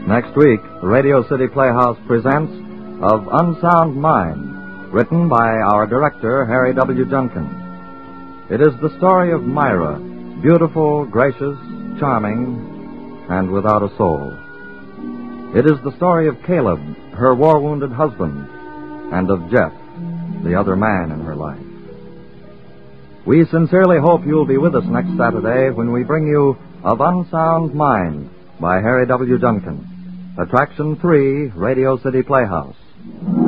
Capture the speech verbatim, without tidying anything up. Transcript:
Next week, Radio City Playhouse presents Of Unsound Mind, written by our director, Harry W. Junkins. It is the story of Myra, beautiful, gracious, charming, and without a soul. It is the story of Caleb, her war-wounded husband, and of Jeff, the other man in her life. We sincerely hope you'll be with us next Saturday when we bring you Of Unsound Mind by Harry W. Junkins. Attraction three, Radio City Playhouse.